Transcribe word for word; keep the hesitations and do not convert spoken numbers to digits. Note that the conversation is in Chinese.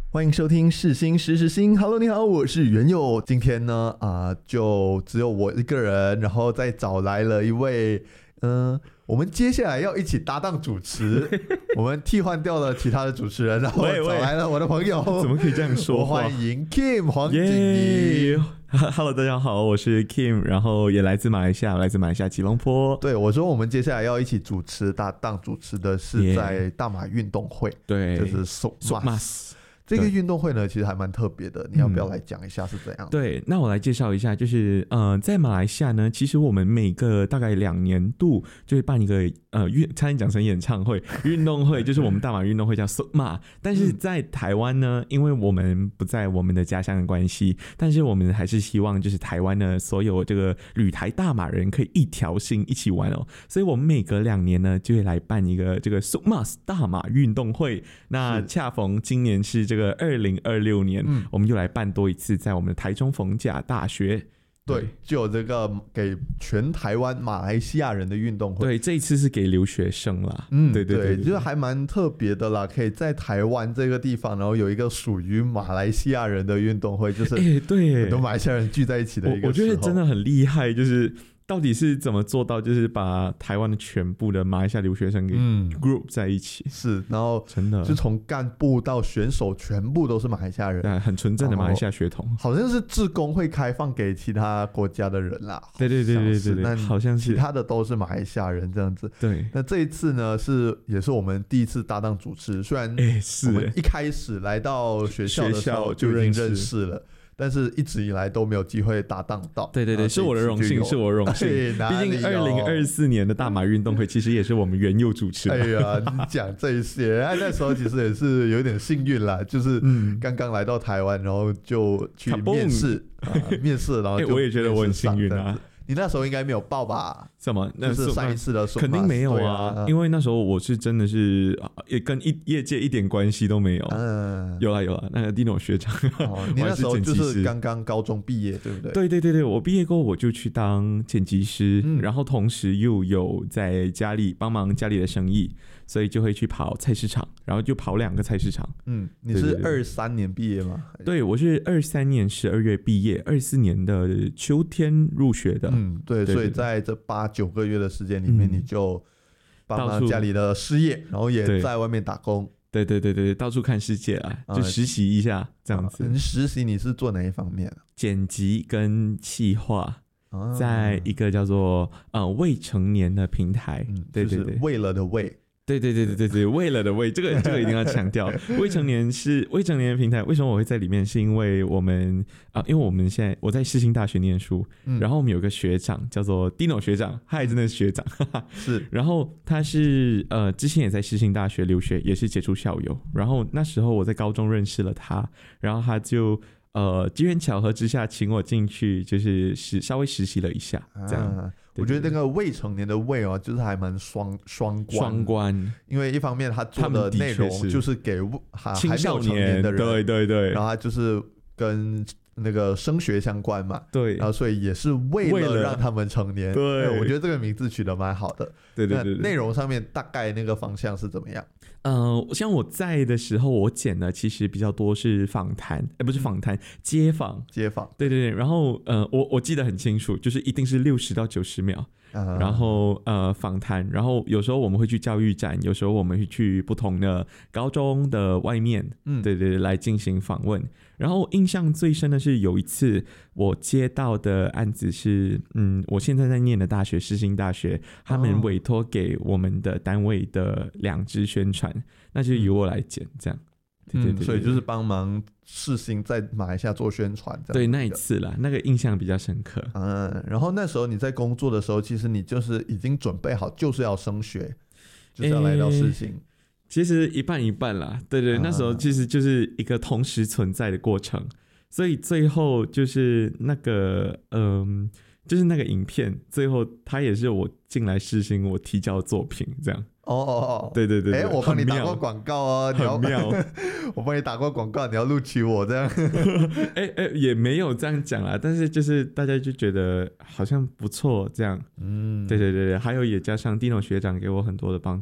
欢迎收听世新时时新 Hello 你好，我是袁佑。今天呢啊、呃，就只有我一个人，然后再找来了一位嗯、呃，我们接下来要一起搭档主持我们替换掉了其他的主持人，然后找来了我的朋友。 怎么可以这样说话？ 欢迎 Kim 黄景怡。 yeah! Hello， 大家好，我是 Kim， 然后也来自马来西亚，来自马来西亚吉隆坡。 对，我说我们接下来要一起主持搭档主持的是在大马运动会， yeah. 对， 就是 SOCMAS。这个运动会呢，其实还蛮特别的，你要不要来讲一下是怎样、嗯？ 对，那我来介绍一下，就是呃，在马来西亚呢，其实我们每个大概两年度就会办一个呃运，差点讲成演唱会、运动会，就是我们大马运动会叫 SOCMAS。但是在台湾呢，因为我们不在我们的家乡的关系，但是我们还是希望就是台湾呢所有这个旅台大马人可以一条心一起玩哦，所以我们每隔两年呢就会来办一个这个 SOCMAS 大马运动会。那恰逢今年是这个。这个二零二六年、嗯、我们又来办多一次在我们的台中逢甲大学。 对，就有这个给全台湾马来西亚人的运动会。 对，这一次是给留学生啦。 嗯， 对对 对, 对, 对，就是还蛮特别的啦，可以在台湾这个地方，然后有一个属于马来西亚人的运动会，就是哎，对， 很多马来西亚人聚在一起的一个时候。 我, 我觉得真的很厉害，就是到底是怎么做到，就是把台湾的全部的马来西亚留学生给 group 在一起。 嗯、是，然后真的就从干部到选手全部都是马来西亚人， 对，很纯正的马来西亚血统。 好像是志工会开放给其他国家的人啦。 对对对对对对，好像是其他的都是马来西亚人这样子。 对， 那这一次呢，是也是我们第一次搭档主持，虽然我们一开始来到学校的时候就已经认识了。但是一直以来都没有机会搭档到。 对对对，是我的荣幸，是我的荣幸。毕竟二零二四年的大马运动会其实也是我们原佑主持的。 哎呀，你讲这些，那时候其实也是有点幸运啦，就是刚刚来到台湾，然后就去面试、嗯啊，面试，然后就、 欸、我也觉得我很幸运啊。 你那时候应该没有报吧？ 什么？那就是上一次的肯定没有啊，啊因为那时候我是真的是也跟业界一点关系都没有。嗯，有啦有啦，那个 Dino 学长， 哦、你那时候就是刚刚高中毕业，对不对？ 对对对对，我毕业过后我就去当剪辑师、嗯，然后同时又有在家里帮忙家里的生意，所以就会去跑菜市场，然后就跑两个菜市场。 嗯，你是二三年毕业吗？ 对，我是二三年十二月毕业，二四年的秋天入学的。 嗯，对，对，所以在这八九个月的时间里面，你就帮忙家里的事业，然后也在外面打工。 对对对对，到处看世界啊，就实习一下、嗯、这样子。 你实习你是做哪一方面？ 剪辑跟企划，在一个叫做呃未成年的平台。 嗯， 对对对， 就是为了的为。 对对对对对对，为了的为，这个这个一定要强调。未成年是未成年的平台，为什么我会在里面？是因为我们啊、呃，因为我们现在我在世新大学念书、嗯，然后我们有个学长叫做 Dino 学长，他也真的是学长，哈哈是。 然后他是呃之前也在世新大学留学，也是杰出校友。然后那时候我在高中认识了他，然后他就呃机缘巧合之下请我进去，就是实稍微实习了一下，这样。啊， 我觉得那个未成年的未哦，就是还蛮双双关， 双关， 因为一方面他做的内容就是给青少年的人， 对对对， 然后他就是跟那个升学相关嘛， 对， 然后所以也是为了让他们成年， 对， 对，我觉得这个名字取得蛮好的， 对对 对, 对。 内容上面大概那个方向是怎么样？ 呃，像我在的时候，我剪的其实比较多是访谈，哎，不是访谈，街访， 街访， 对对对。然后呃，我我记得很清楚，就是一定是六十到九十秒。Uh, 然后呃访谈，然后有时候我们会去教育展，有时候我们会去不同的高中的外面，嗯，对对，来进行访问。然后印象最深的是有一次我接到的案子是，嗯，我现在在念的大学世新大学，他们委托给我们的单位的两支宣传，那就由我来剪，这样。对对 对, 对, 对、嗯， 所以就是帮忙世新在马来西亚做宣传，这样。 对，那一次啦，那个印象比较深刻。 嗯，然后那时候你在工作的时候，其实你就是已经准备好，就是要升学，就是要来到世新。欸， 其实一半一半啦，对对，嗯，那时候其实就是一个同时存在的过程，所以最后就是那个嗯。就是那个影片，最后它也是我进来世新我提交的作品，这样。 哦哦哦， 对对对对， 哎，我帮你打过广告哦，你要很妙， 我帮你打过广告，你要录取我这样。 哎哎，也没有这样讲啦，但是就是大家就觉得好像不错这样。嗯，对对对对，还有也加上 Dino 学长给我很多的帮